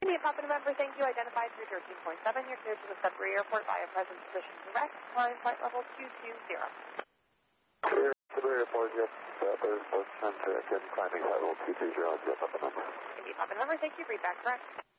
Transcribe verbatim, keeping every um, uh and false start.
India Papa November, thank you. Identified three thirteen point seven. You're cleared to the Sudbury Airport via present position direct. Climb flight level two two zero. Clear, Sudbury Airport, yes. Uh, third position, direct, climbing flight level two two zero. India Papa November. India Papa November, thank you. Read back correct.